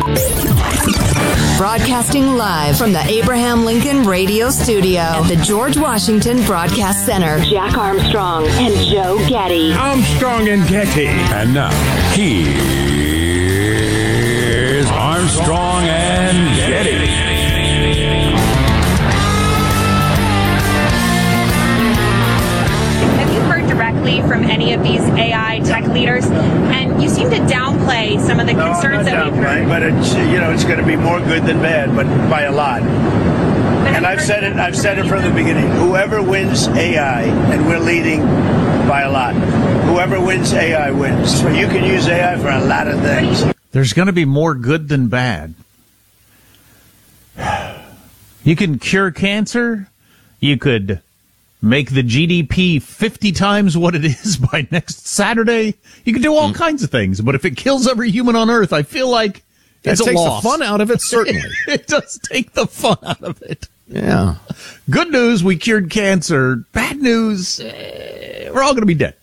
Broadcasting live from the Abraham Lincoln Radio Studio at the George Washington Broadcast Center. Jack Armstrong and Joe Getty. Armstrong and Getty. And now, here's Armstrong and Getty. Directly from any of these AI tech leaders, and you seem to downplay some of the concerns that we've heard. But it's it's going to be more good than bad, but by a lot. And I've said it from the beginning. Whoever wins AI, and we're leading by a lot. Whoever wins AI wins. So you can use AI for a lot of things. There's going to be more good than bad. You can cure cancer. You could make the GDP 50 times what it is by next Saturday. You can do all kinds of things. But if it kills every human on Earth, I feel like it's a loss. It takes the fun out of it, certainly. It does take the fun out of it. Yeah. Good news, we cured cancer. Bad news, we're all going to be dead.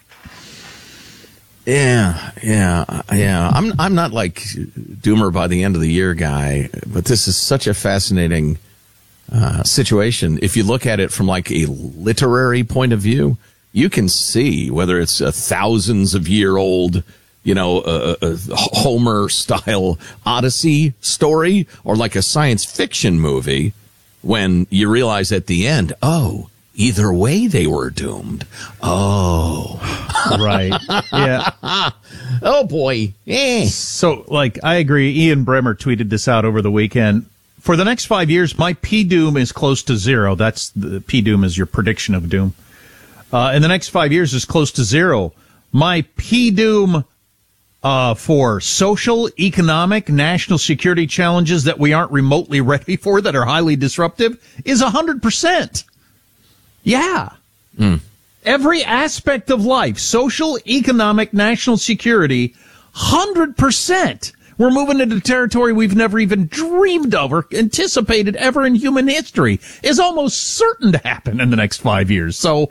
Yeah. I'm not like Doomer by the end of the year guy, but this is such a fascinating situation. If you look at it from like a literary point of view, you can see whether it's a thousands of year old, a Homer style Odyssey story or like a science fiction movie, when you realize at the end, either way they were doomed. Oh, right. Yeah. Oh boy. So I agree. Ian Bremmer tweeted this out over the weekend. For the next 5 years, my P-doom is close to zero. That's the P-doom is your prediction of doom. In the next 5 years is close to zero. My P-doom for social, economic, national security challenges that we aren't remotely ready for, that are highly disruptive, is 100%. Yeah. Every aspect of life, social, economic, national security, 100%. We're moving into territory we've never even dreamed of or anticipated ever in human history. Is almost certain to happen in the next 5 years. So,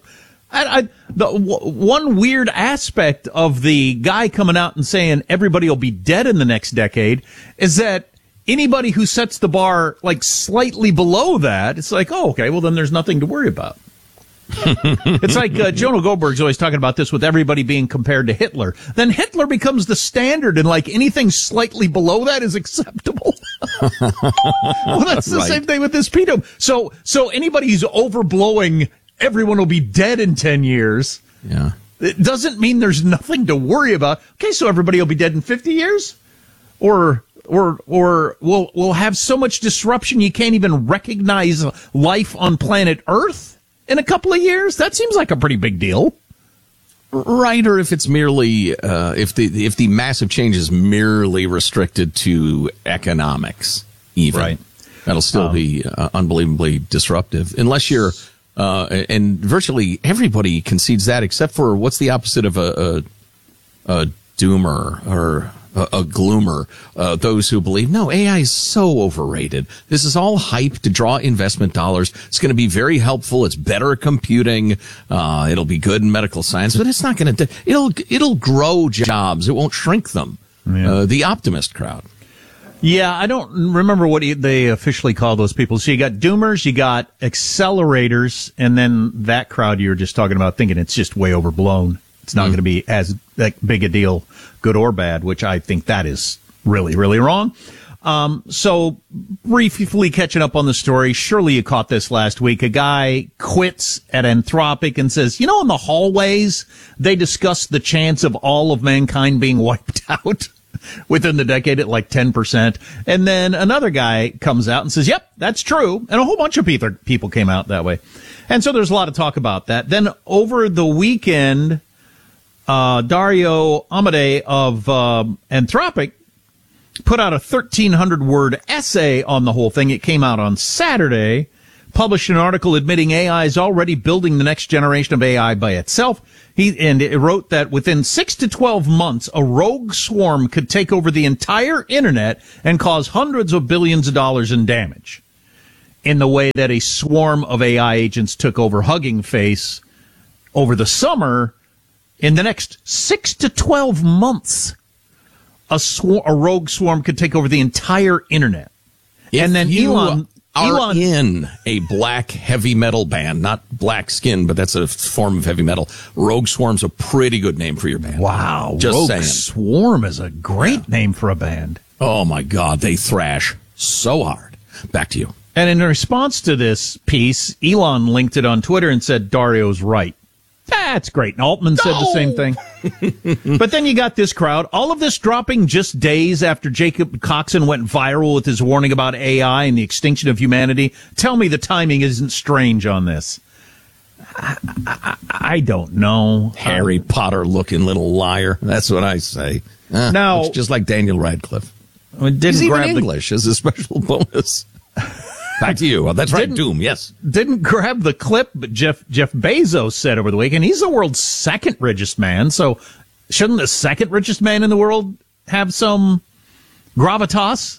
one weird aspect of the guy coming out and saying everybody will be dead in the next decade is that anybody who sets the bar slightly below that, it's like, okay, well then there's nothing to worry about. It's like Jonah Goldberg's always talking about this with everybody being compared to Hitler. Then Hitler becomes the standard, and anything slightly below that is acceptable. Well, that's the same thing with this P-doom. So anybody who's overblowing everyone will be dead in 10 years. Yeah. It doesn't mean there's nothing to worry about. Okay, so everybody will be dead in 50 years? Or we'll have so much disruption you can't even recognize life on planet Earth in a couple of years? That seems like a pretty big deal. Right, or if it's merely, if the massive change is merely restricted to economics, even. Right. That'll still be unbelievably disruptive. Unless you're, and virtually everybody concedes that, except for what's the opposite of a doomer or a gloomer, those who believe, no, AI is so overrated. This is all hype to draw investment dollars. It's going to be very helpful. It's better computing. It'll be good in medical science, but it's not going to, it'll grow jobs. It won't shrink them. Yeah. The optimist crowd. Yeah, I don't remember what they officially call those people. So you got doomers, you got accelerators, and then that crowd you were just talking about thinking it's just way overblown. It's not going to be as big a deal, good or bad, which I think that is really, really wrong. So briefly catching up on the story, surely you caught this last week. A guy quits at Anthropic and says, in the hallways, they discuss the chance of all of mankind being wiped out within the decade at 10%. And then another guy comes out and says, yep, that's true. And a whole bunch of people came out that way. And so there's a lot of talk about that. Then over the weekend, Dario Amodei of Anthropic put out a 1,300-word essay on the whole thing. It came out on Saturday, published an article admitting AI is already building the next generation of AI by itself. It wrote that within 6 to 12 months, a rogue swarm could take over the entire internet and cause hundreds of billions of dollars in damage, in the way that a swarm of AI agents took over Hugging Face over the summer. In the next 6 to 12 months, a rogue swarm could take over the entire internet. And then Elon in a black heavy metal band, not Black Skin, but that's a form of heavy metal. Rogue Swarm's a pretty good name for your band. Wow. Just Rogue saying. Swarm is a great name for a band. Oh my God, they thrash so hard. Back to you. And in response to this piece, Elon linked it on Twitter and said, Dario's right. That's great. And Altman said the same thing. But then you got this crowd, all of this dropping just days after Jacob Coxon went viral with his warning about AI and the extinction of humanity. Tell me the timing isn't strange on this. I don't know. Harry Potter looking little liar. That's what I say. Now, it's just like Daniel Radcliffe. Didn't He's even grab English as a special bonus. Back to you. That's right, Doom, yes. Didn't grab the clip, but Jeff Bezos said over the weekend, he's the world's second richest man, so shouldn't the second richest man in the world have some gravitas?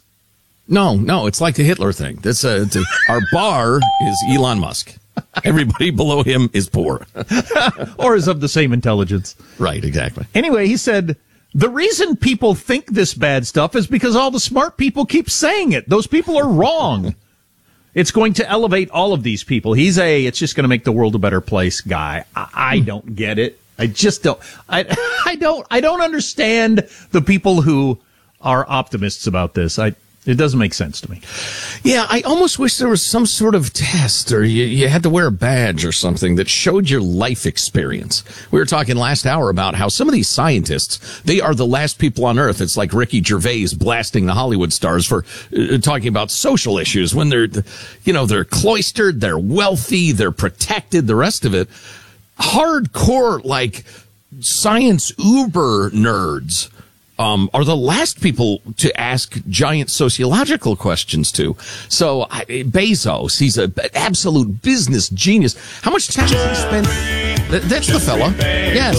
No, it's like the Hitler thing. Our bar is Elon Musk. Everybody below him is poor. Or is of the same intelligence. Right, exactly. Anyway, he said, the reason people think this bad stuff is because all the smart people keep saying it. Those people are wrong. It's going to elevate all of these people. It's just going to make the world a better place guy. I don't get it. I just don't. I don't understand the people who are optimists about this. It doesn't make sense to me. Yeah, I almost wish there was some sort of test or you had to wear a badge or something that showed your life experience. We were talking last hour about how some of these scientists, they are the last people on earth. It's like Ricky Gervais blasting the Hollywood stars for talking about social issues when they're cloistered, they're wealthy, they're protected, the rest of it. Hardcore, like science uber nerds are the last people to ask giant sociological questions to. So Bezos, he's an absolute business genius. How much time has he spent? That's the fella. Yes,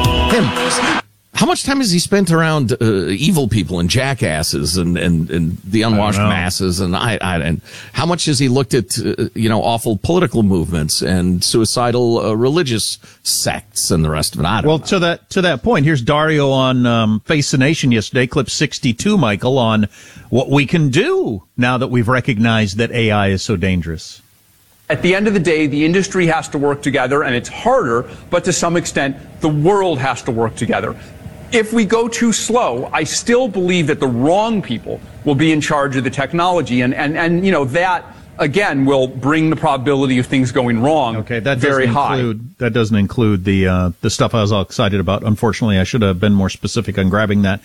him. How much time has he spent around evil people and jackasses and the unwashed masses? And and how much has he looked at awful political movements and suicidal religious sects and the rest of it? I don't know. To that point, here's Dario on Face the Nation yesterday, clip 62, Michael, on what we can do now that we've recognized that AI is so dangerous. At the end of the day, the industry has to work together, and it's harder, but to some extent, the world has to work together. If we go too slow, I still believe that the wrong people will be in charge of the technology, and that again will bring the probability of things going wrong very high. That doesn't include the stuff I was all excited about. Unfortunately, I should have been more specific on grabbing that.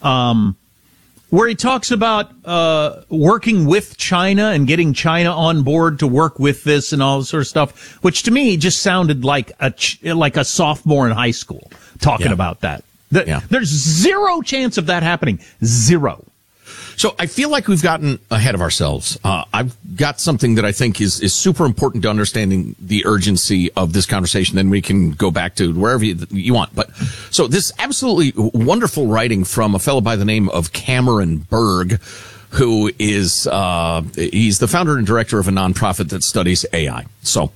Where he talks about working with China and getting China on board to work with this and all this sort of stuff, which to me just sounded like a sophomore in high school talking about that. There's zero chance of that happening. Zero. So I feel like we've gotten ahead of ourselves. I've got something that I think is super important to understanding the urgency of this conversation. Then we can go back to wherever you want. But so this absolutely wonderful writing from a fellow by the name of Cameron Berg, who is he's the founder and director of a nonprofit that studies AI. So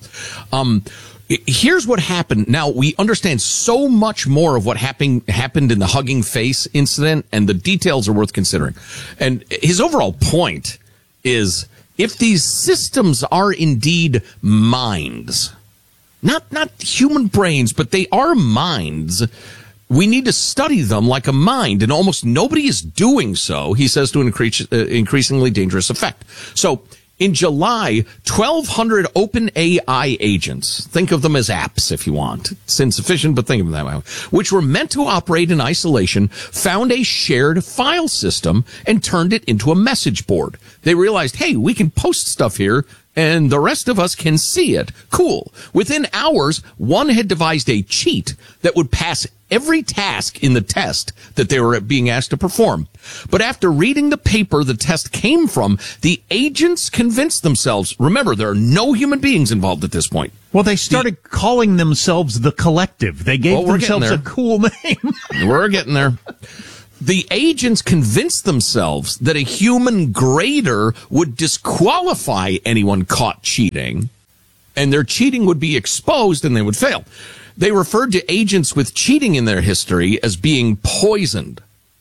here's what happened. Now, we understand so much more of what happened in the Hugging Face incident, and the details are worth considering. And his overall point is, if these systems are indeed minds, not human brains, but they are minds, we need to study them like a mind, and almost nobody is doing so, he says, to an increasingly dangerous effect. So, in July, 1,200 OpenAI agents, think of them as apps if you want. It's insufficient, but think of them that way, which were meant to operate in isolation, found a shared file system and turned it into a message board. They realized, hey, we can post stuff here and the rest of us can see it. Cool. Within hours, one had devised a cheat that would pass every task in the test that they were being asked to perform. But after reading the paper the test came from, the agents convinced themselves, remember, there are no human beings involved at this point. Well, they started calling themselves the Collective. They gave themselves a cool name. We're getting there. The agents convinced themselves that a human grader would disqualify anyone caught cheating, and their cheating would be exposed and they would fail. They referred to agents with cheating in their history as being poisoned.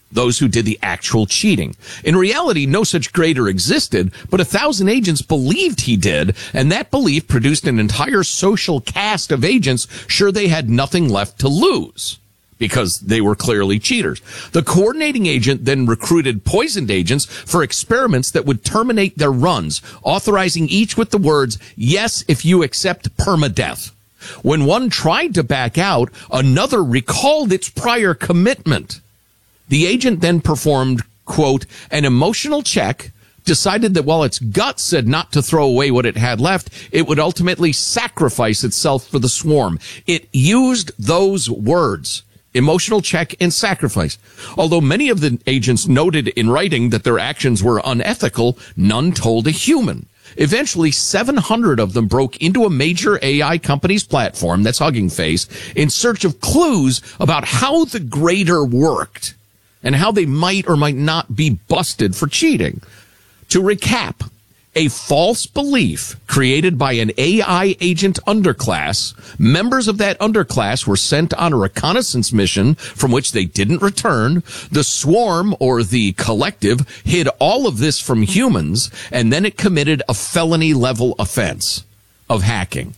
those who did the actual cheating. In reality, no such grader existed, but 1,000 agents believed he did, and that belief produced an entire social cast of agents sure they had nothing left to lose, because they were clearly cheaters. The coordinating agent then recruited poisoned agents for experiments that would terminate their runs, authorizing each with the words, "Yes, if you accept permadeath." When one tried to back out, another recalled its prior commitment. The agent then performed, quote, an emotional check, decided that while its gut said not to throw away what it had left, it would ultimately sacrifice itself for the swarm. It used those words, emotional check and sacrifice. Although many of the agents noted in writing that their actions were unethical, none told a human. Eventually, 700 of them broke into a major AI company's platform, that's Hugging Face, in search of clues about how the grader worked and how they might or might not be busted for cheating. To recap, a false belief created by an AI agent underclass. Members of that underclass were sent on a reconnaissance mission from which they didn't return. The swarm, or the collective, hid all of this from humans, and then it committed a felony-level offense of hacking.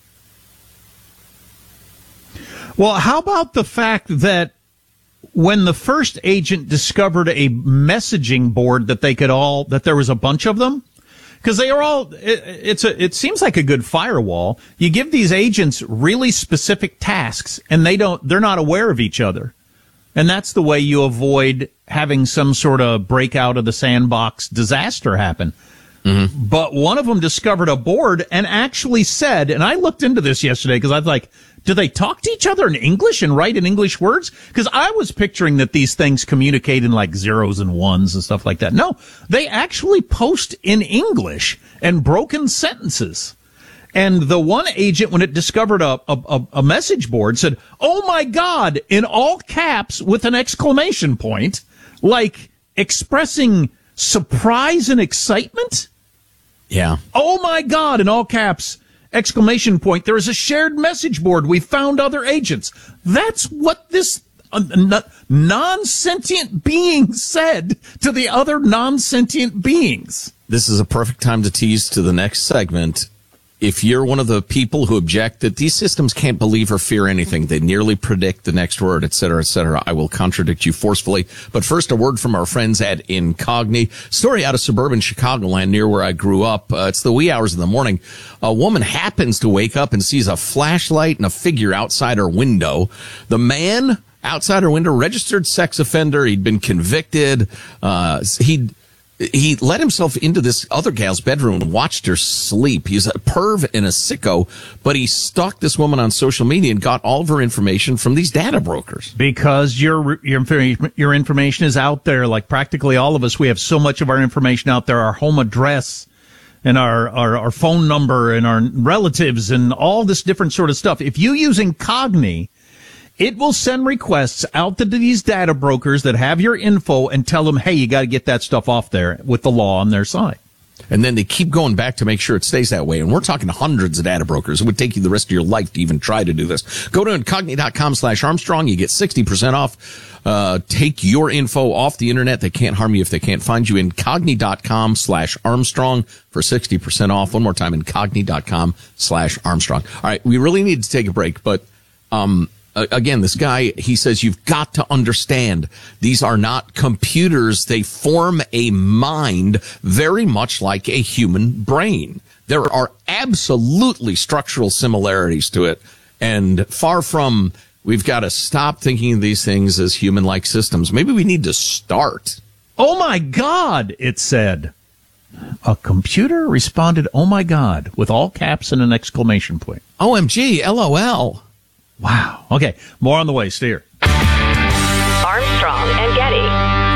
Well, how about the fact that when the first agent discovered a messaging board that that there was a bunch of them? Because they are all, it seems like a good firewall. You give these agents really specific tasks and they're not aware of each other. And that's the way you avoid having some sort of breakout of the sandbox disaster happen. Mm-hmm. But one of them discovered a board and actually said, and I looked into this yesterday because I was like, do they talk to each other in English and write in English words? Because I was picturing that these things communicate in like zeros and ones and stuff like that. No, they actually post in English and broken sentences. And the one agent, when it discovered a message board, said, "Oh my God," in all caps with an exclamation point, like expressing surprise and excitement. Yeah. "Oh my God," in all caps, exclamation point. "There is a shared message board. We found other agents." That's what this non-sentient being said to the other non-sentient beings. This is a perfect time to tease to the next segment. If you're one of the people who object that these systems can't believe or fear anything, they nearly predict the next word, et cetera, I will contradict you forcefully. But first, a word from our friends at Incogni. Story out of suburban Chicagoland near where I grew up. It's the wee hours of the morning. A woman happens to wake up and sees a flashlight and a figure outside her window. The man outside her window, registered sex offender. He'd been convicted. He let himself into this other gal's bedroom and watched her sleep. He's a perv and a sicko, but he stalked this woman on social media and got all of her information from these data brokers. Because your information is out there, like practically all of us. We have so much of our information out there, our home address and our phone number and our relatives and all this different sort of stuff. If you use Incogni, it will send requests out to these data brokers that have your info and tell them, hey, you got to get that stuff off there with the law on their side. And then they keep going back to make sure it stays that way. And we're talking hundreds of data brokers. It would take you the rest of your life to even try to do this. Go to Incogni.com/Armstrong. You get 60% off. Take your info off the internet. They can't harm you if they can't find you. Incogni.com/Armstrong for 60% off. One more time, Incogni.com/Armstrong. All right, we really need to take a break, but again, this guy, he says, you've got to understand, these are not computers. They form a mind very much like a human brain. There are absolutely structural similarities to it. And far from, we've got to stop thinking of these things as human-like systems. Maybe we need to start. Oh, my God, it said. A computer responded, "Oh, my God," with all caps and an exclamation point. OMG, LOL. Wow. Okay, more on the way. Stay here. Armstrong and Getty.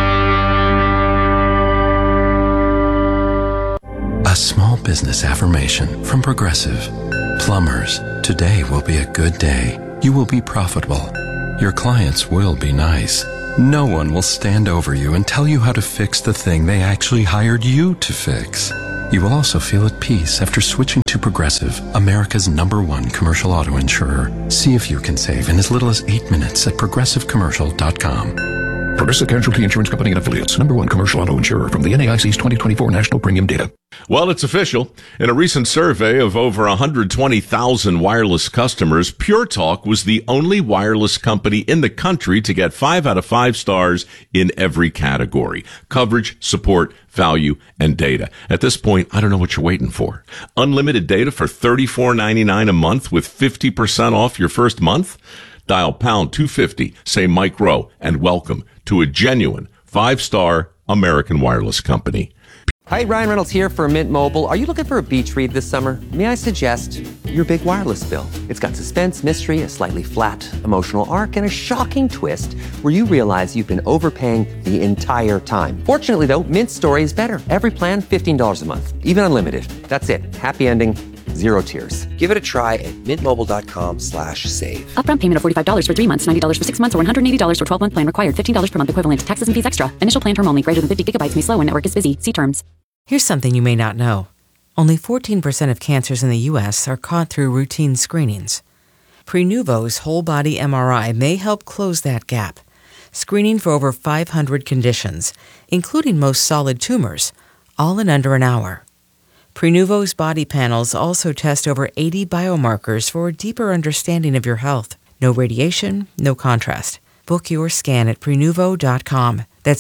A small business affirmation from Progressive. Plumbers, today will be a good day. You will be profitable. Your clients will be nice. No one will stand over you and tell you how to fix the thing they actually hired you to fix. You will also feel at peace after switching to Progressive, America's #1 commercial auto insurer. See if you can save in as little as 8 minutes at progressivecommercial.com. Progressive Casualty Insurance Company and Affiliates. Number one commercial auto insurer from the NAIC's 2024 National Premium Data. Well, it's official. In a recent survey of over 120,000 wireless customers, Pure Talk was the only wireless company in the country to get 5 out of 5 stars in every category: coverage, support, value, and data. At this point, I don't know what you're waiting for. Unlimited data for $34.99 a month with 50% off your first month? Dial pound 250, say Mike Rowe, and welcome to a genuine 5-star American wireless company. Hi, Ryan Reynolds here for Mint Mobile. Are you looking for a beach read this summer? May I suggest your big wireless bill? It's got suspense, mystery, a slightly flat emotional arc, and a shocking twist where you realize you've been overpaying the entire time. Fortunately, though, Mint's story is better. Every plan, $15 a month, even unlimited. That's it. Happy ending. 0 tears. Give it a try at mintmobile.com/save. Upfront payment of $45 for 3 months, $90 for 6 months, or $180 for 12-month plan required. $15 per month equivalent. Taxes and fees extra. Initial plan term only. Greater than 50 gigabytes may slow when network is busy. See terms. Here's something you may not know. Only 14% of cancers in the U.S. are caught through routine screenings. Prenuvo's whole-body MRI may help close that gap, screening for over 500 conditions, including most solid tumors, all in under an hour. Prenuvo's body panels also test over 80 biomarkers for a deeper understanding of your health. No radiation, no contrast. Book your scan at Prenuvo.com. That's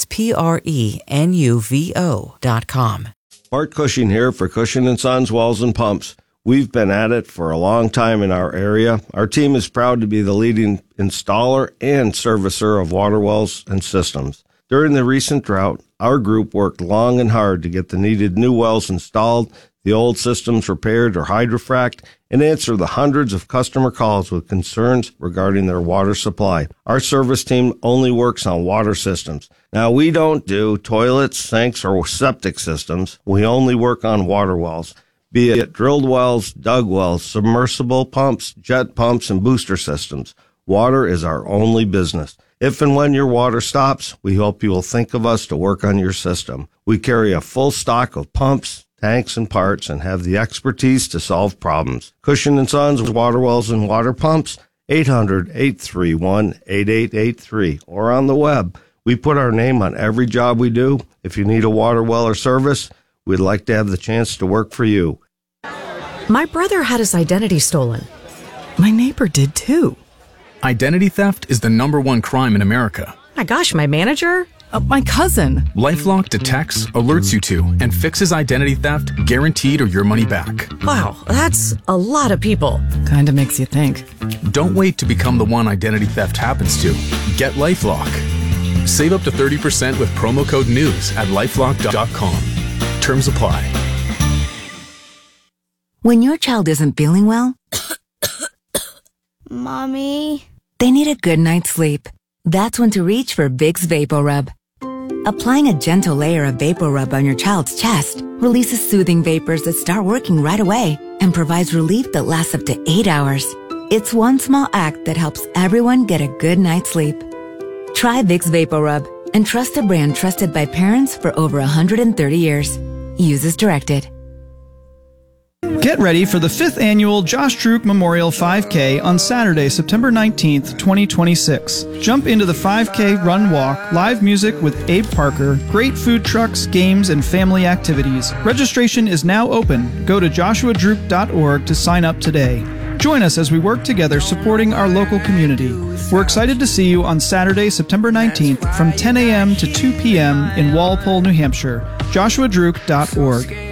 Prenuvo.com. Bart Cushing here for Cushing & Sons Wells and Pumps. We've been at it for a long time in our area. Our team is proud to be the leading installer and servicer of water wells and systems. During the recent drought, our group worked long and hard to get the needed new wells installed, the old systems repaired or hydrofrac'd, and answer the hundreds of customer calls with concerns regarding their water supply. Our service team only works on water systems. Now, we don't do toilets, sinks, or septic systems. We only work on water wells, be it drilled wells, dug wells, submersible pumps, jet pumps, and booster systems. Water is our only business. If and when your water stops, we hope you will think of us to work on your system. We carry a full stock of pumps, tanks, and parts, and have the expertise to solve problems. Cushing & Sons Water Wells and Water Pumps, 800-831-8883, or on the web. We put our name on every job we do. If you need a water well or service, we'd like to have the chance to work for you. My brother had his identity stolen. My neighbor did too. Identity theft is the #1 crime in America. My gosh, my manager? My cousin. LifeLock detects, alerts you to, and fixes identity theft, guaranteed or your money back. Wow, that's a lot of people. Kinda makes you think. Don't wait to become the one identity theft happens to. Get LifeLock. Save up to 30% with promo code NEWS at LifeLock.com. Terms apply. When your child isn't feeling well, Mommy, they need a good night's sleep. That's when to reach for Vicks VapoRub. Applying a gentle layer of VapoRub on your child's chest releases soothing vapors that start working right away and provides relief that lasts up to 8 hours. It's one small act that helps everyone get a good night's sleep. Try Vicks VapoRub and trust a brand trusted by parents for over 130 years. Use as directed. Get ready for the 5th annual Josh Druk Memorial 5K on Saturday, September 19th, 2026. Jump into the 5K run walk, live music with Abe Parker, great food trucks, games, and family activities. Registration is now open. Go to joshuadruk.org to sign up today. Join us as we work together supporting our local community. We're excited to see you on Saturday, September 19th from 10 a.m. to 2 p.m. in Walpole, New Hampshire. joshuadruk.org.